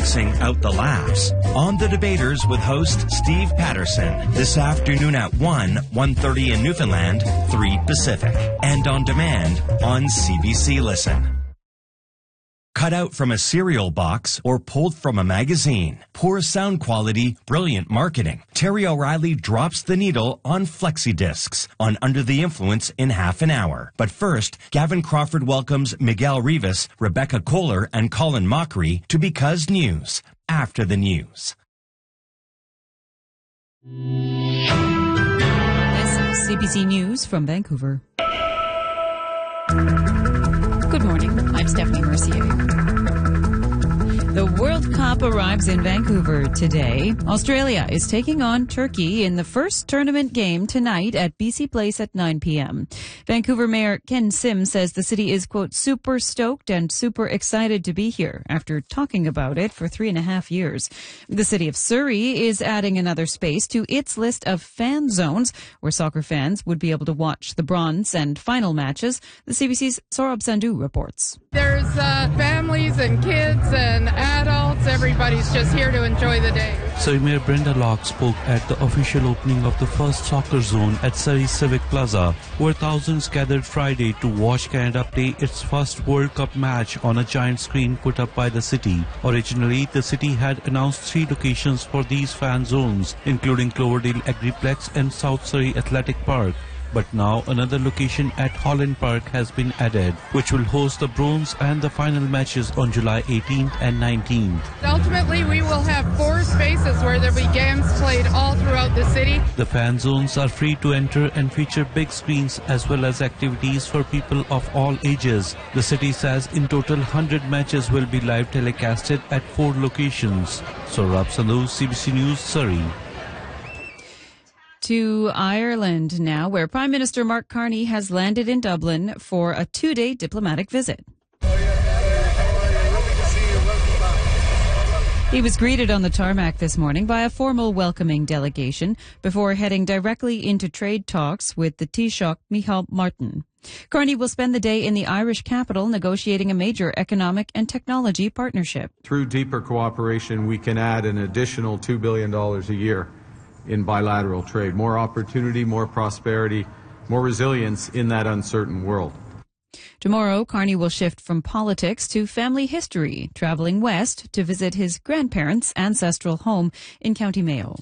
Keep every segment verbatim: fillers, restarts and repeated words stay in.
boxing out the laughs. On The Debaters with host Steve Patterson this afternoon at one, one thirty in Newfoundland, three Pacific. And on demand on C B C Listen. Cut out from a cereal box or pulled from a magazine. Poor sound quality, brilliant marketing. Terry O'Reilly drops the needle on flexi discs on Under the Influence in half an hour. But first, Gavin Crawford welcomes Miguel Rivas, Rebecca Kohler, and Colin Mockery to Because News, after the news. This is C B C News from Vancouver. Good morning. I'm Stephanie Mercier. The World Cup arrives in Vancouver today. Australia is taking on Turkey in the first tournament game tonight at B C Place at nine p.m. Vancouver Mayor Ken Sim says the city is, quote, super stoked and super excited to be here after talking about it for three and a half years. The city of Surrey is adding another space to its list of fan zones where soccer fans would be able to watch the bronze and final matches. The C B C's Saurabh Sandhu reports. There's uh, families and kids and adults. Everybody's just here to enjoy the day. Surrey Mayor Brenda Locke spoke at the official opening of the first soccer zone at Surrey Civic Plaza, where thousands gathered Friday to watch Canada play its first World Cup match on a giant screen put up by the city. Originally, the city had announced three locations for these fan zones, including Cloverdale Agriplex and South Surrey Athletic Park. But now another location at Holland Park has been added, which will host the bronze and the final matches on July eighteenth and nineteenth. Ultimately, we will have four spaces where there will be games played all throughout the city. The fan zones are free to enter and feature big screens as well as activities for people of all ages. The city says in total one hundred matches will be live telecasted at four locations. Saurabh Sandhu, C B C News, Surrey. To Ireland now, where Prime Minister Mark Carney has landed in Dublin for a two-day diplomatic visit. He was greeted on the tarmac this morning by a formal welcoming delegation before heading directly into trade talks with the Taoiseach Micheál Martin. Carney will spend the day in the Irish capital negotiating a major economic and technology partnership. Through deeper cooperation, we can add an additional two billion dollars a year in bilateral trade. More opportunity, more prosperity, more resilience in that uncertain world. Tomorrow, Carney will shift from politics to family history, traveling west to visit his grandparents' ancestral home in County Mayo.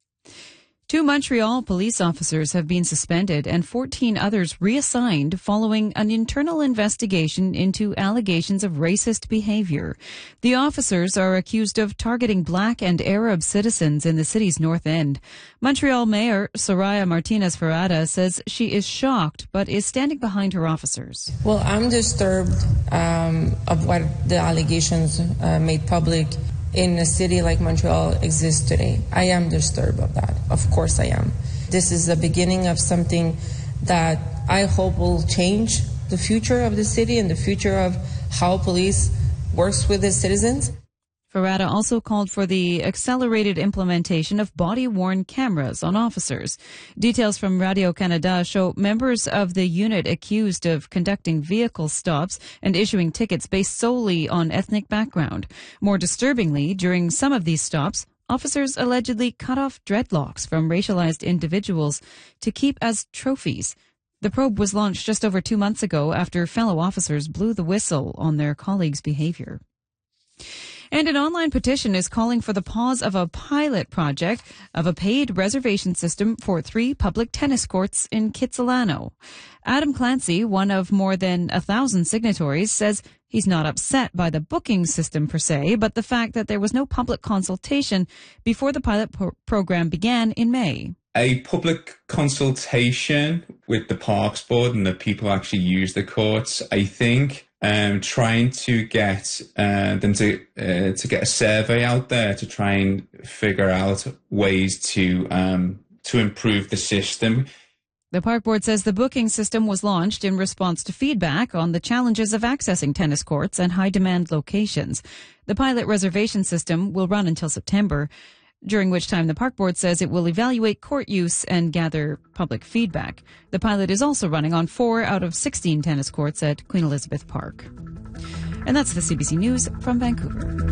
Two Montreal police officers have been suspended and fourteen others reassigned following an internal investigation into allegations of racist behavior. The officers are accused of targeting black and Arab citizens in the city's north end. Montreal Mayor Soraya Martinez Ferrada says she is shocked but is standing behind her officers. Well, I'm disturbed um, of what the allegations uh, made public in a city like Montreal exists today. I am disturbed of that. Of course I am. This is the beginning of something that I hope will change the future of the city and the future of how police works with its citizens. Ferrada also called for the accelerated implementation of body-worn cameras on officers. Details from Radio-Canada show members of the unit accused of conducting vehicle stops and issuing tickets based solely on ethnic background. More disturbingly, during some of these stops, officers allegedly cut off dreadlocks from racialized individuals to keep as trophies. The probe was launched just over two months ago after fellow officers blew the whistle on their colleagues' behavior. And an online petition is calling for the pause of a pilot project of a paid reservation system for three public tennis courts in Kitsilano. Adam Clancy, one of more than a thousand signatories, says he's not upset by the booking system per se, but the fact that there was no public consultation before the pilot pro- program began in May. A public consultation with the Parks Board and the people who actually use the courts, I think. Um, trying to get uh, them to uh, to get a survey out there to try and figure out ways to um, to improve the system. The Park Board says the booking system was launched in response to feedback on the challenges of accessing tennis courts and high-demand locations. The pilot reservation system will run until September, during which time the Park Board says it will evaluate court use and gather public feedback. The pilot is also running on four out of sixteen tennis courts at Queen Elizabeth Park. And that's the C B C News from Vancouver.